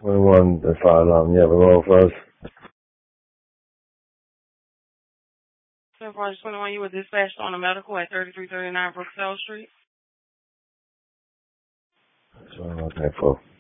21, the fire alarm. You have a roll for us? 10-21, you were dispatched on a medical at 3339 Brookdale Street. That's what I'm looking for.